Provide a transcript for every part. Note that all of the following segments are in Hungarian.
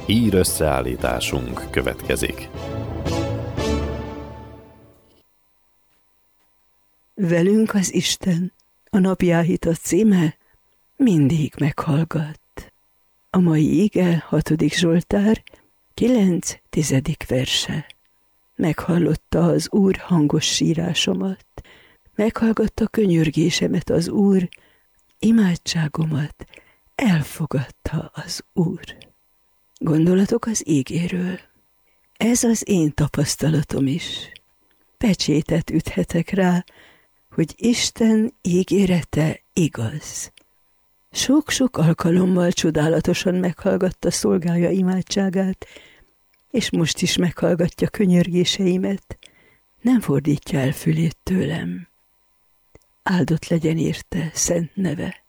Hír összeállításunk következik. Velünk az Isten, a napjáhita címe mindig meghallgat. A mai ige 6. Zsoltár 9-10. verse. Meghallotta az Úr hangos sírásomat, meghallgatta könyörgésemet az Úr, imádságomat elfogadta az Úr. Gondolatok az ígéről. Ez az én tapasztalatom is. Pecsétet üthetek rá, hogy Isten ígérete igaz. Sok-sok alkalommal csodálatosan meghallgatta szolgája imádságát, és most is meghallgatja könyörgéseimet, nem fordítja el fülét tőlem. Áldott legyen érte szent neve.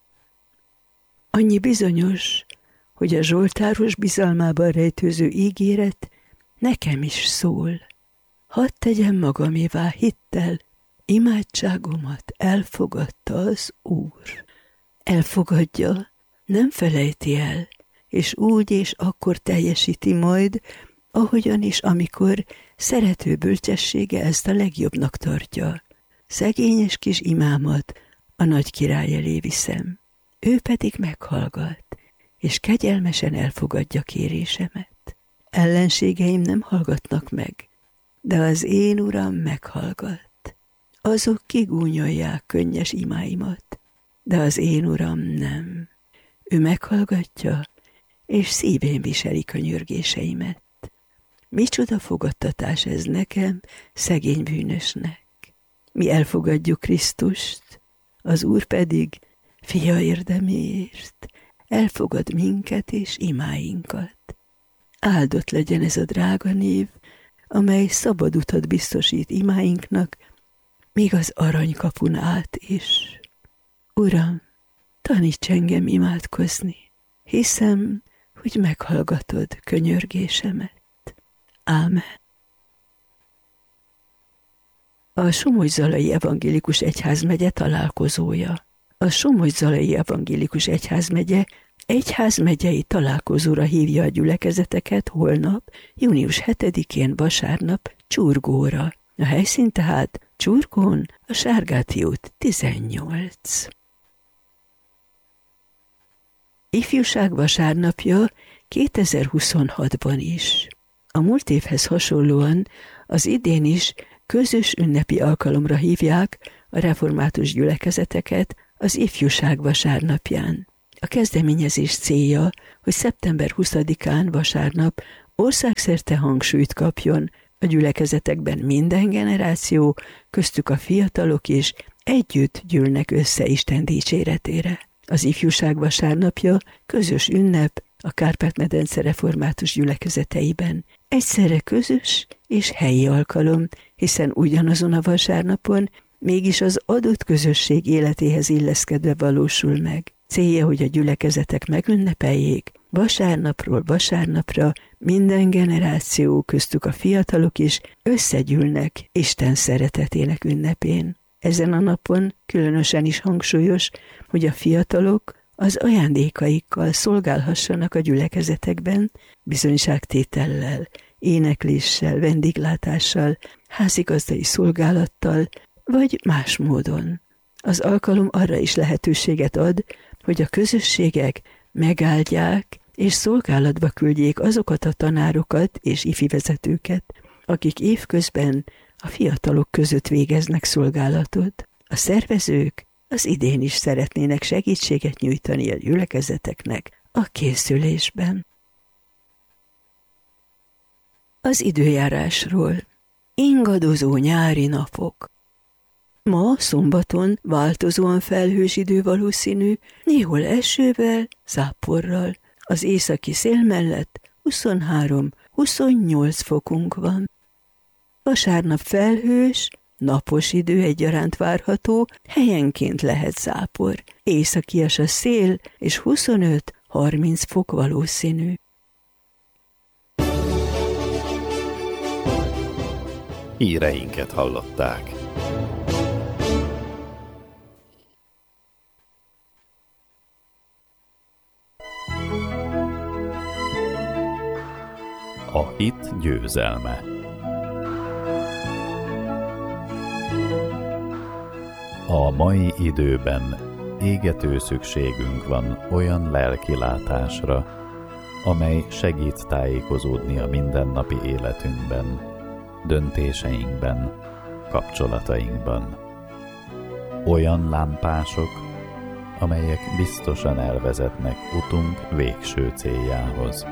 Annyi bizonyos, hogy a zsoltáros bizalmában rejtőző ígéret nekem is szól. Hadd tegyem magamévá hittel, imádságomat elfogadta az Úr. Elfogadja, nem felejti el, és úgy és akkor teljesíti majd, ahogyan és amikor szerető bölcsessége ezt a legjobbnak tartja. Szegényes kis imámat a nagy király elé viszem. Ő pedig meghallgat, és kegyelmesen elfogadja kérésemet. Ellenségeim nem hallgatnak meg, de az én Uram meghallgat. Azok kigúnyolják könnyes imáimat, de az én Uram nem. Ő meghallgatja, és szívén viseli könyörgéseimet. Micsoda fogadtatás ez nekem, szegény bűnösnek. Mi elfogadjuk Krisztust, az Úr pedig fia érdeméért elfogad minket és imáinkat. Áldott legyen ez a drága név, amely szabad utat biztosít imáinknak, még az aranykapun át is. Uram, taníts engem imádkozni, hiszem, hogy meghallgatod könyörgésemet. Ámen. A Somogy-Zalai Evangélikus Egyházmegye találkozója. A Somogy-Zalai Evangélikus Egyházmegye egyházmegyei találkozóra hívja a gyülekezeteket holnap, június 7-én vasárnap Csurgóra. A helyszín tehát Csurgón, a Sárgáti út 18. Ifjúság vasárnapja 2026-ban is. A múlt évhez hasonlóan az idén is közös ünnepi alkalomra hívják a református gyülekezeteket az ifjúság vasárnapján. A kezdeményezés célja, hogy szeptember 20-án vasárnap országszerte hangsúlyt kapjon a gyülekezetekben minden generáció, köztük a fiatalok is együtt gyűlnek össze Isten dicséretére. Az ifjúság vasárnapja közös ünnep a Kárpát-medence református gyülekezeteiben. Egyszerre közös és helyi alkalom, hiszen ugyanazon a vasárnapon mégis az adott közösség életéhez illeszkedve valósul meg. Célja, hogy a gyülekezetek megünnepeljék, vasárnapról vasárnapra minden generáció, köztük a fiatalok is összegyűlnek Isten szeretetének ünnepén. Ezen a napon különösen is hangsúlyos, hogy a fiatalok az ajándékaikkal szolgálhassanak a gyülekezetekben, bizonyságtétellel, énekléssel, vendéglátással, házigazdai szolgálattal, vagy más módon. Az alkalom arra is lehetőséget ad, hogy a közösségek megáldják és szolgálatba küldjék azokat a tanárokat és ifivezetőket, akik évközben a fiatalok között végeznek szolgálatot. A szervezők az idén is szeretnének segítséget nyújtani a gyülekezeteknek a készülésben. Az időjárásról. Ingadozó nyári napok. Ma szombaton változóan felhős idő valószínű, néhol esővel, záporral. Az északi szél mellett 23-28 fokunk van. Vasárnap felhős, napos idő egyaránt várható, helyenként lehet zápor. Északias a szél, és 25-30 fok valószínű. Híreinket hallották. A hit győzelme. A mai időben égető szükségünk van olyan lelkilátásra, amely segít tájékozódni a mindennapi életünkben, döntéseinkben, kapcsolatainkban. Olyan lámpások, amelyek biztosan elvezetnek utunk végső céljához.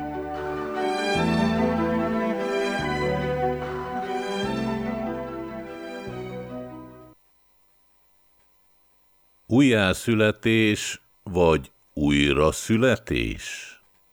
Újjászületés vagy újraszületés?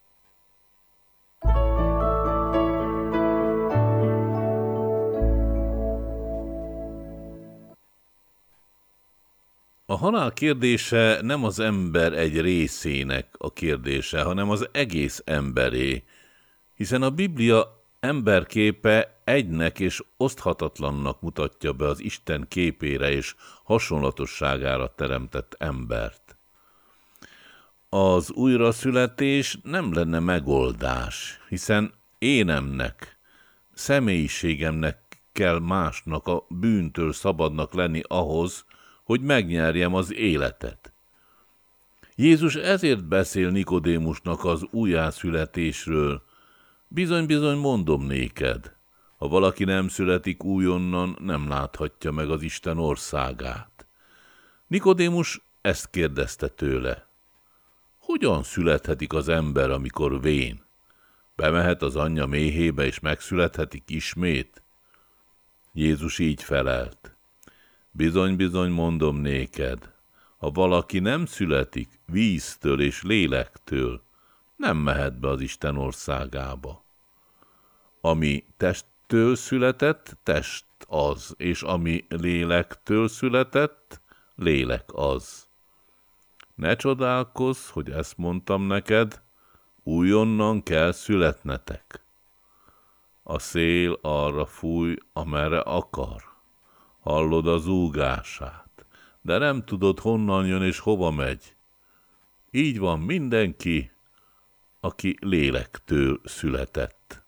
A halál kérdése nem az ember egy részének a kérdése, hanem az egész emberé, hiszen a Biblia emberképe egynek és oszthatatlannak mutatja be az Isten képére és hasonlatosságára teremtett embert. Az újraszületés nem lenne megoldás, hiszen énemnek, személyiségemnek kell másnak a bűntől szabadnak lenni ahhoz, hogy megnyerjem az életet. Jézus ezért beszél Nikodémusnak az újjászületésről. Bizony-bizony mondom néked, ha valaki nem születik újonnan, nem láthatja meg az Isten országát. Nikodémus ezt kérdezte tőle. Hogyan születhetik az ember, amikor vén? Bemehet az anyja méhébe, és megszülethetik ismét? Jézus így felelt. Bizony-bizony mondom néked, ha valaki nem születik víztől és lélektől, nem mehet be az Isten országába. Ami testtől született, test az, és ami lélektől született, lélek az. Ne csodálkozz, hogy ezt mondtam neked, újonnan kell születnetek. A szél arra fúj, amerre akar. Hallod a zúgását, de nem tudod, honnan jön és hova megy. Így van mindenki, aki lélektől született.